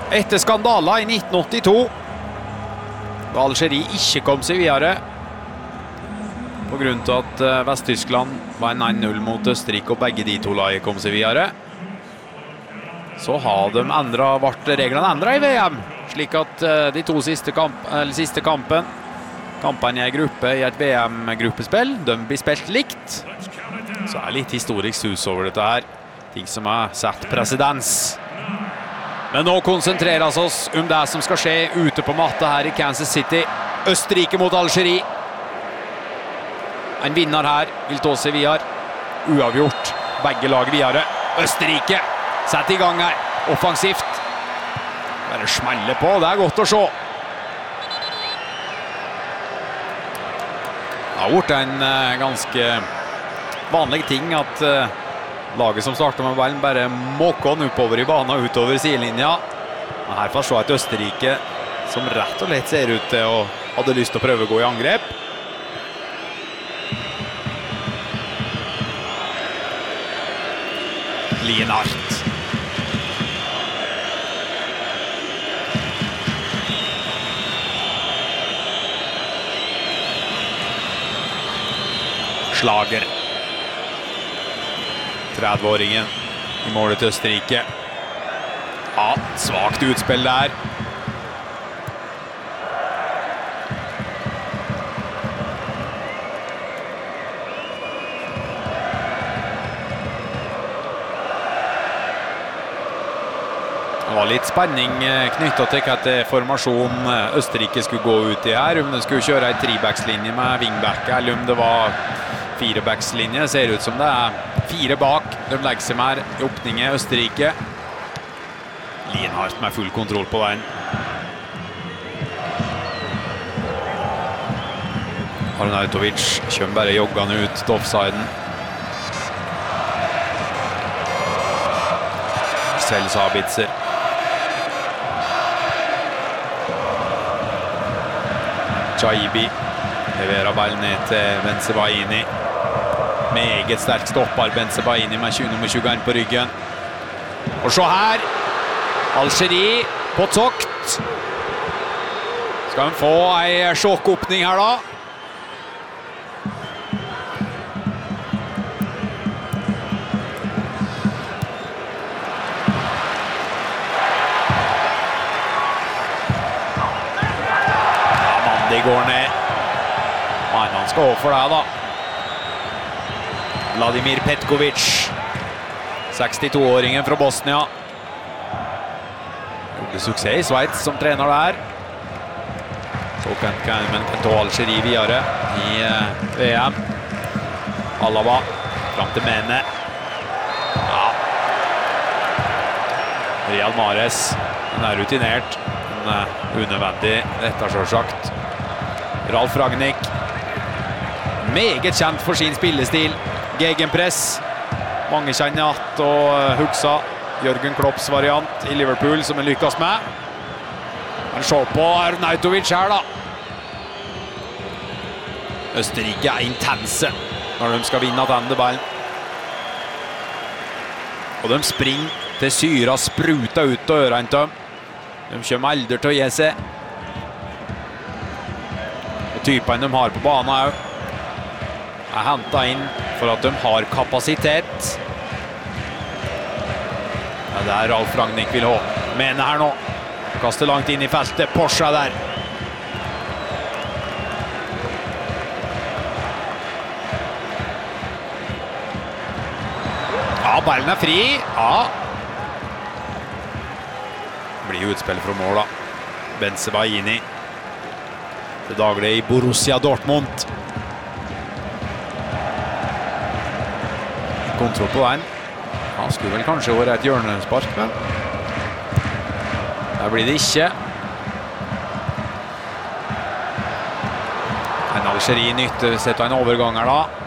Etter skandala i 1982, da Algerie ikke kom seg videre, på grunn til at Vest-Tyskland var en 1-0 mot Østerrike, og begge de to laget kom seg videre, så har de reglene endret i VM, slik at de to siste kampene i en gruppe i et VM-gruppespill, de blir spilt likt. Så er litt historisk sus over dette her, ting som har sett presedens. Men nå konsentreres oss om det som skal skje ute på matta her i Kansas City. Østerrike mot Algerie. En vinner her vil ta seg videre. Uavgjort. Begge lag videre. Østerrike setter i gang her. Offensivt. Bare smeller på. Det er godt å se. Det har vært en ganske vanlig ting at laget som starter med ballen bare måker den oppover i banen og utover sidelinja. Men her får se et Østerrike som rett og slett ser ut til å hadde lyst til å prøve å gå i angrep. Lienhardt. Schlager. 30-åringen i målet til Østerrike. Ja, svagt utspill der. Det var litt spenning knyttet til at formasjonen Østerrike skulle gå ut i her. Om de skulle kjøre en trebackslinje med wingback, eller om det var firebackslinje. Ser ut som det er 4 bak. De legger seg mer i åpningen Østerrike. Lienhardt med full kontroll på den. Arnautovic kommer bare joggende ut til offsiden. Selv Sabitzer. Chaibi leverer ballen ned til Bensebaini. Meget sterk stopper Bensebaini med nummer 21 på ryggen. Og se her, Algerie på tokt. Skal han få en sjokkåpning her da? Ja, Mandi går ned. Men han skal over for deg da. Vladimir Petkovic, 62-åringen fra Bosnia. Gjorde suksess i Schweiz som trener der. Så kan ta Algerie videre i VM. Alaba, fram til Mene. Ja. Real Mahrez, den er rutinert, men unødvendig, dette selvsagt. Ralf Rangnick, meget kjent for sin spillestil. Gegenpress, mange kjenner at og huksa Jørgen Klopps variant i Liverpool som han lykkes med. Men se på Arnautovic her da. Østerrike er intense når de skal vinne denne ballen. Og de springer til syra spruta ut og ørene til dem. De kommer aldri til å gi seg. Og typene de har på banen også er hentet inn for at de har kapasitet. Ja, det er Ralf Rangnick vil ha. Mene her nå. Kaster langt inn i feltet. Porsche der. Ja, ballen er fri. Ja. Det blir utspill fra mål da. Bensebaini. Det daglig i Borussia Dortmund. Kontroll på den. Han skulle vel kanskje være et hjørnespark, men der blir det ikke. En Algerie nytter setter en overgang her da.